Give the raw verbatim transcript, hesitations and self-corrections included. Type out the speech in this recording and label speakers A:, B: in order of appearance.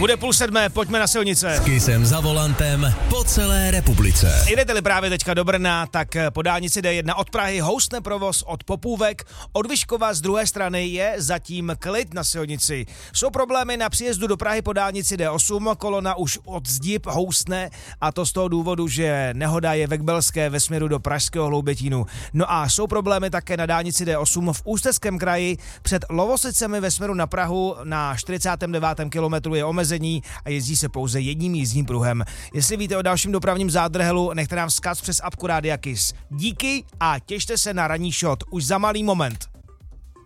A: Bude půl sedmé, pojďme na silnice.
B: S Kissem za volantem po celé republice.
A: Jdete-li právě teďka do Brna, tak po dálnici D jedna od Prahy houstne provoz od Popůvek. Od Vyškova z druhé strany je zatím klid na silnici. Jsou problémy na příjezdu do Prahy po dálnici D osm, kolona už od Zdib houstne a to z toho důvodu, že nehoda je ve Kbelské ve směru do pražského Hloubětínu. No a jsou problémy také na dálnici D osm v Ústeckém kraji. Před Lovosicemi ve směru na Prahu na čtyřicátém devátém kilometru je omezení a jezdí se pouze jedním jízdním pruhem. Jestli víte o dalším dopravním zádrhelu, nechte nám vzkaz přes apku Rádia Kiss. Díky a těšte se na ranní shot už za malý moment.